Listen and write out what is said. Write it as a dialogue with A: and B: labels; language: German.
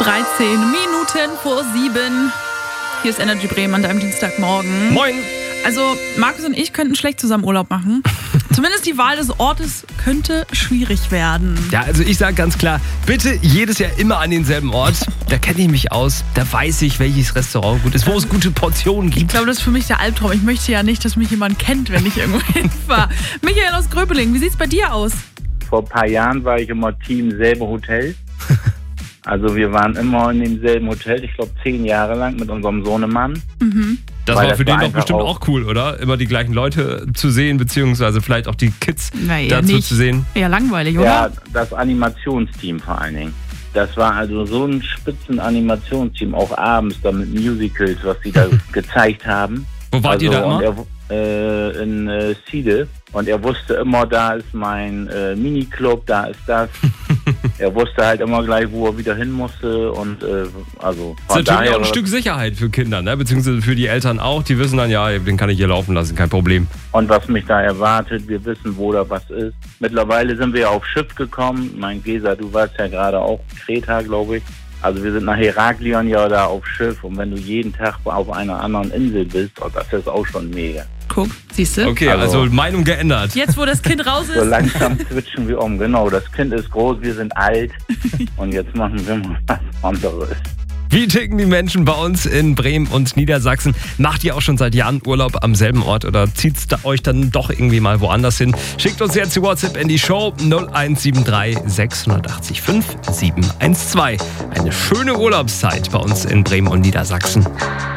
A: 13 Minuten vor 7. Hier ist Energy Bremen an deinem Dienstagmorgen.
B: Moin!
A: Also Markus und ich könnten schlecht zusammen Urlaub machen. Zumindest die Wahl des Ortes könnte schwierig werden.
B: Ja, also ich sage ganz klar, bitte jedes Jahr immer an denselben Ort. Da kenne ich mich aus, da weiß ich, welches Restaurant gut ist, wo es gute Portionen gibt.
A: Ich glaube, das ist für mich der Albtraum. Ich möchte ja nicht, dass mich jemand kennt, wenn ich irgendwo hinfahre. Michael aus Gröpeling, wie sieht's bei dir aus?
C: Vor ein paar Jahren war ich immer Team selbe Hotel. Also wir waren immer in demselben Hotel, ich glaube 10 Jahre lang mit unserem Sohnemann.
A: Mhm.
B: Das war für den doch bestimmt auch cool, oder? Immer die gleichen Leute zu sehen, beziehungsweise vielleicht auch die Kids dazu zu sehen.
A: Eher langweilig, oder?
C: Ja, das Animationsteam vor allen Dingen. Das war also so ein spitzen Animationsteam, auch abends da mit Musicals, was sie da gezeigt haben.
B: Wo wart ihr da immer?
C: In Siede. Und er wusste immer, da ist mein Miniclub, da ist das. Er wusste halt immer gleich, wo er wieder hin musste. Und also
B: das ist natürlich auch ein Stück Sicherheit für Kinder, ne? Beziehungsweise für die Eltern auch. Die wissen dann, ja, den kann ich hier laufen lassen, kein Problem.
C: Und was mich da erwartet, wir wissen, wo da was ist. Mittlerweile sind wir auf Schiff gekommen. Mein Gesa, du warst ja gerade auch Kreta, glaube ich. Also wir sind nach Heraklion ja da auf Schiff. Und wenn du jeden Tag auf einer anderen Insel bist, oh, das ist auch schon mega.
A: Guck, siehst du?
B: Okay, also Meinung geändert.
A: Jetzt, wo das Kind raus ist.
C: So langsam switchen wir um. Genau, das Kind ist groß, wir sind alt. Und jetzt machen wir mal was anderes.
B: Wie ticken die Menschen bei uns in Bremen und Niedersachsen? Macht ihr auch schon seit Jahren Urlaub am selben Ort oder zieht es euch dann doch irgendwie mal woanders hin? Schickt uns jetzt die WhatsApp in die Show 0173 680 5 712. Eine schöne Urlaubszeit bei uns in Bremen und Niedersachsen.